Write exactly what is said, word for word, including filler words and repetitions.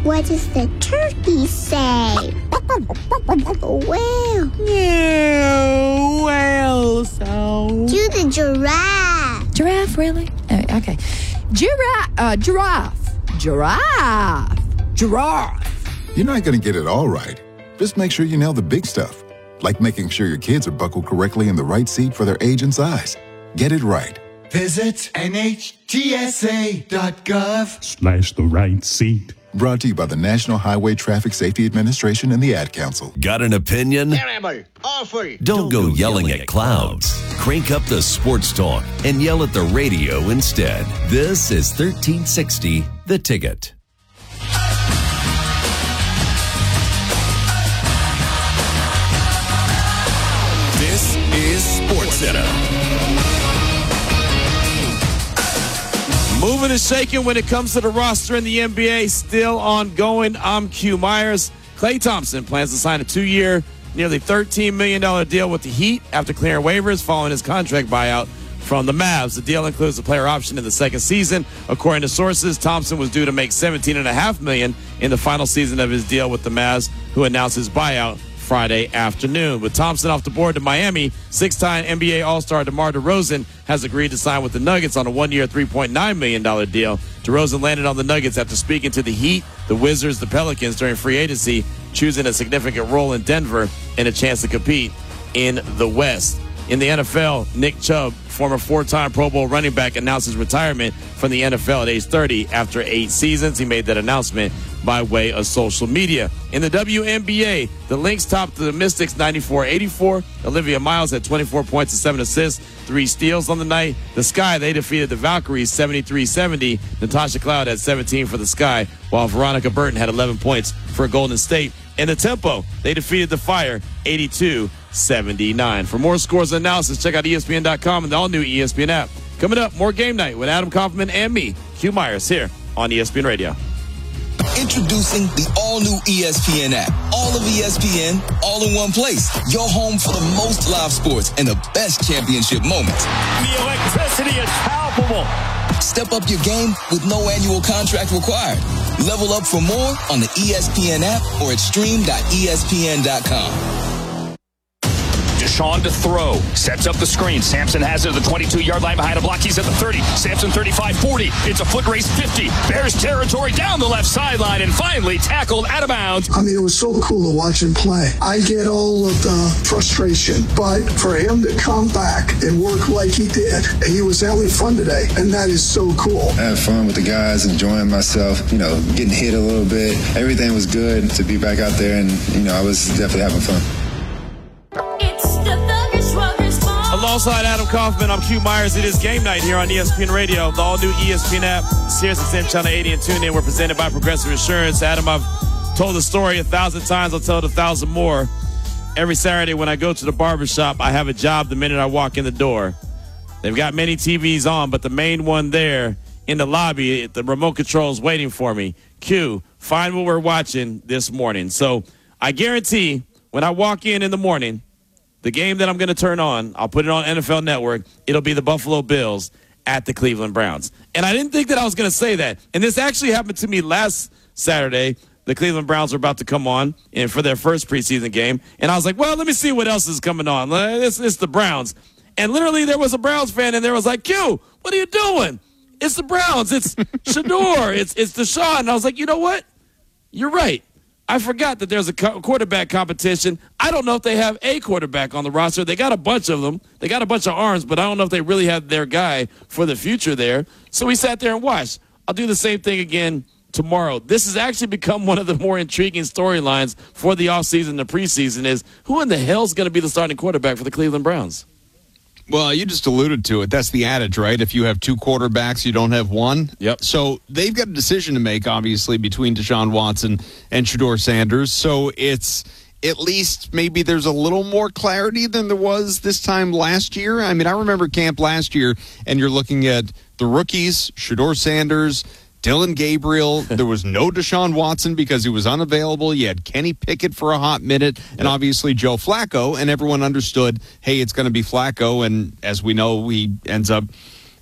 What does the turkey say? Well. Yeah, well, so. Do the giraffe. Giraffe, really? Oh, okay. Giraffe, uh, giraffe, giraffe, giraffe. You're not going to get it all right. Just make sure you nail the big stuff, like making sure your kids are buckled correctly in the right seat for their age and size. Get it right. Visit N H T S A dot gov slash the right seat. Brought to you by the National Highway Traffic Safety Administration and the Ad Council. Got an opinion? Terrible. Awful. Don't, Don't go, go yelling, yelling at clouds. Crank up the sports talk and yell at the radio instead. This is thirteen sixty The Ticket. This is SportsCenter. Moving and shaking when it comes to the roster in the N B A, still ongoing. I'm Q Myers. Klay Thompson plans to sign a two-year, nearly thirteen million dollars deal with the Heat after clearing waivers following his contract buyout from the Mavs. The deal includes a player option in the second season. According to sources, Thompson was due to make seventeen point five million dollars in the final season of his deal with the Mavs, who announced his buyout Friday afternoon. With Thompson off the board to Miami, six-time N B A All-Star DeMar DeRozan has agreed to sign with the Nuggets on a one-year, three point nine million dollars deal. DeRozan landed on the Nuggets after speaking to the Heat, the Wizards, the Pelicans during free agency, choosing a significant role in Denver and a chance to compete in the West. In the N F L, Nick Chubb, former four-time Pro Bowl running back, announced his retirement from the N F L at age thirty after eight seasons. He made that announcement by way of social media. In the W N B A, the Lynx topped the Mystics ninety-four eighty-four. Olivia Miles had twenty-four points and seven assists, three steals on the night. The Sky, they defeated the Valkyries seventy-three seventy. Natasha Cloud had seventeen for the Sky, while Veronica Burton had eleven points for Golden State. In the Tempo, they defeated the Fire eighty-two seventy-nine. For more scores and analysis, check out E S P N dot com and the all-new E S P N app. Coming up, more Game Night with Adam Kaufman and me, Q Myers, here on E S P N Radio. Introducing the all-new E S P N app. All of E S P N, all in one place. Your home for the most live sports and the best championship moments. The electricity is palpable. Step up your game with no annual contract required. Level up for more on the E S P N app or at stream dot E S P N dot com. Deshaun to throw. Sets up the screen. Sampson has it at the twenty-two-yard line behind a block. He's at the thirty. Sampson thirty-five forty. It's a foot race fifty. Bears territory down the left sideline and finally tackled out of bounds. I mean, it was so cool to watch him play. I get all of the frustration, but for him to come back and work like he did, he was having fun today, and that is so cool. I had fun with the guys, enjoying myself, you know, getting hit a little bit. Everything was good to be back out there, and, you know, I was definitely having fun. Alongside Adam Kaufman, I'm Q Myers. It is Game Night here on E S P N Radio, the all-new E S P N app, Sirius X M Channel eighty and TuneIn. We're presented by Progressive Insurance. Adam, I've told the story a thousand times. I'll tell it a thousand more. Every Saturday when I go to the barbershop, I have a job the minute I walk in the door. They've got many T Vs on, but the main one there in the lobby, the remote control is waiting for me. Q, find what we're watching this morning. So I guarantee when I walk in in the morning, the game that I'm going to turn on, I'll put it on N F L Network. It'll be the Buffalo Bills at the Cleveland Browns. And I didn't think that I was going to say that. And this actually happened to me last Saturday. The Cleveland Browns were about to come on and for their first preseason game. And I was like, well, let me see what else is coming on. It's, it's the Browns. And literally there was a Browns fan in there was like, Q, what are you doing? It's the Browns. It's Shador. It's, it's Deshaun. And I was like, you know what? You're right. I forgot that there's a co- quarterback competition. I don't know if they have a quarterback on the roster. They got a bunch of them. They got a bunch of arms, but I don't know if they really have their guy for the future there. So we sat there and watched. I'll do the same thing again tomorrow. This has actually become one of the more intriguing storylines for the offseason, the preseason, is who in the hell is going to be the starting quarterback for the Cleveland Browns? Well, you just alluded to it. That's the adage, right? If you have two quarterbacks, you don't have one. Yep. So they've got a decision to make, obviously, between Deshaun Watson and Shador Sanders. So it's at least maybe there's a little more clarity than there was this time last year. I mean, I remember camp last year, and you're looking at the rookies, Shador Sanders, Dylan Gabriel. There was no Deshaun Watson because he was unavailable. You had Kenny Pickett for a hot minute, and obviously Joe Flacco, and everyone understood, hey, it's going to be Flacco, and as we know, he ends up